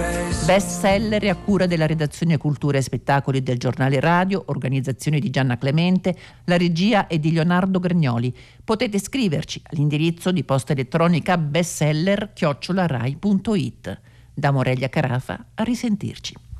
Bestseller è a cura della redazione Cultura e Spettacoli del Giornale Radio, organizzazione di Gianna Clemente, la regia è di Leonardo Grignoli. Potete scriverci all'indirizzo di posta elettronica bestseller@rai.it. Da Morelia Carafa, a risentirci.